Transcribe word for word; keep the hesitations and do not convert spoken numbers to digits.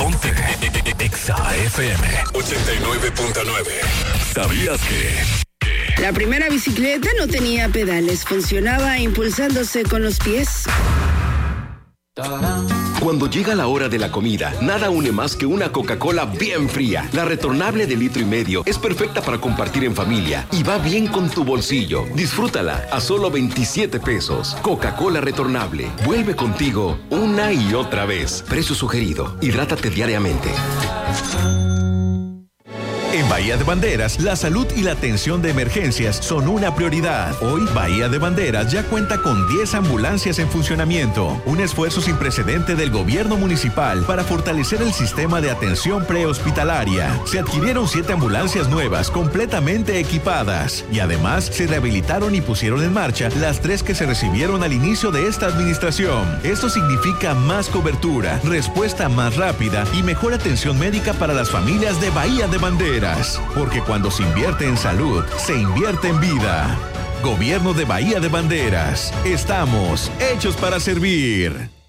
Ponte Exa F M ochenta y nueve punto nueve. ¿Sabías que? La primera bicicleta no tenía pedales, funcionaba impulsándose con los pies. Cuando llega la hora de la comida, nada une más que una Coca-Cola bien fría. La retornable de litro y medio es perfecta para compartir en familia y va bien con tu bolsillo. Disfrútala a solo veintisiete pesos. Coca-Cola retornable. Vuelve contigo una y otra vez. Precio sugerido. Hidrátate diariamente. En Bahía de Banderas, la salud y la atención de emergencias son una prioridad. Hoy, Bahía de Banderas ya cuenta con diez ambulancias en funcionamiento, un esfuerzo sin precedente del gobierno municipal para fortalecer el sistema de atención prehospitalaria. Se adquirieron siete ambulancias nuevas, completamente equipadas, y además se rehabilitaron y pusieron en marcha las tres que se recibieron al inicio de esta administración. Esto significa más cobertura, respuesta más rápida y mejor atención médica para las familias de Bahía de Banderas. Porque cuando se invierte en salud, se invierte en vida. Gobierno de Bahía de Banderas. Estamos hechos para servir.